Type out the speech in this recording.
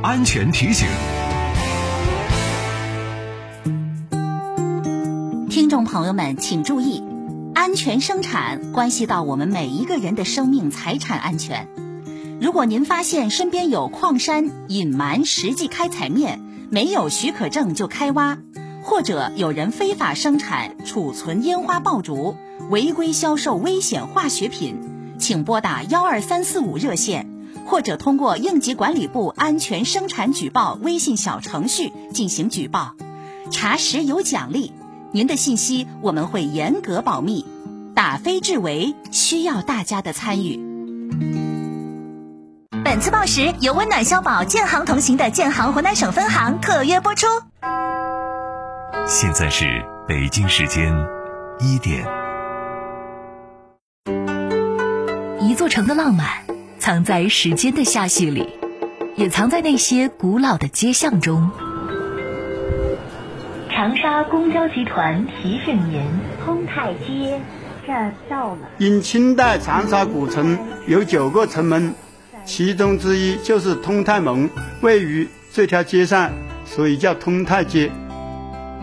安全提醒。 听众朋友们请注意，安全生产关系到我们每一个人的生命财产安全。如果您发现身边有矿山隐瞒实际开采面，没有许可证就开挖，或者有人非法生产、储存烟花爆竹，违规销售危险化学品，请拨打12345热线，或者通过应急管理部安全生产举报微信小程序进行举报，查实有奖励，您的信息我们会严格保密，打非治为，需要大家的参与。本次报时由温暖消保建行同行的建行湖南省分行特约播出。 现在是北京时间1点。 一座城的浪漫藏在时间的下序里，也藏在那些古老的街巷中。长沙公交集团提示您， 通泰街这儿到了。 因清代长沙古城有9个城门，其中之一就是通泰门，位于这条街上，所以叫通泰街。